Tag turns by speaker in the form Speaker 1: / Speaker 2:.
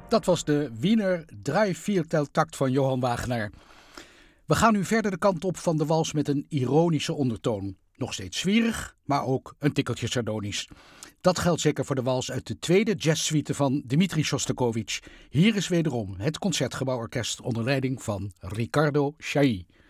Speaker 1: Dat was de Wiener Drei-Vierteltakt van Johan Wagenaar. We gaan nu verder de kant op van de wals met een ironische ondertoon. Nog steeds zwierig, maar ook een tikkeltje sardonisch. Dat geldt zeker voor de wals uit de tweede jazzsuite van Dmitri Shostakovich. Hier is wederom het Concertgebouworkest onder leiding van Riccardo Chailly.